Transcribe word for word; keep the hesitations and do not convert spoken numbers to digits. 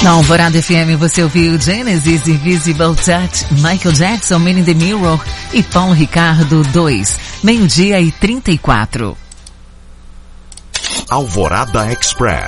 Na Alvorada F M você ouviu Genesis, Invisible Touch, Michael Jackson, Man in the Mirror e Paulo Ricardo dois, meio-dia e trinta e quatro. Alvorada Express.